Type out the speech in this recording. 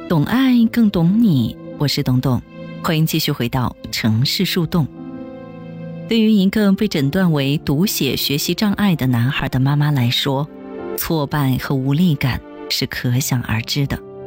懂爱更懂你，我是董董，欢迎继续回到城市树洞。对于一个被诊断为读写学习障碍的男孩的妈妈来说，挫败和无力感是可想而知的。